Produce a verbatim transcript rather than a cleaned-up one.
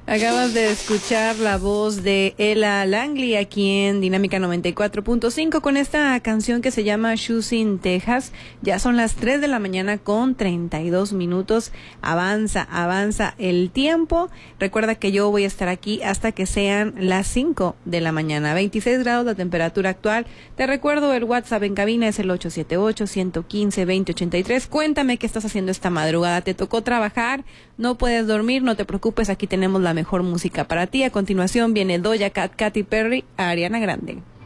Acabas de escuchar la voz de Ella Langley aquí en Dinámica noventa y cuatro punto cinco con esta canción que se llama Shoes in Texas. Ya son las tres de la mañana con treinta y dos minutos. Avanza, avanza el tiempo. Recuerda que yo voy a estar aquí hasta que sean las cinco de la mañana. veintiséis grados la temperatura actual. Te recuerdo, el WhatsApp en cabina es el ocho siete ocho, uno uno cinco, dos cero ocho tres. Cuéntame qué estás haciendo esta madrugada. ¿Te tocó trabajar? ¿No puedes dormir? No te preocupes, aquí tenemos la mejor música para ti. A continuación viene Doja Cat, Katy Perry, Ariana Grande.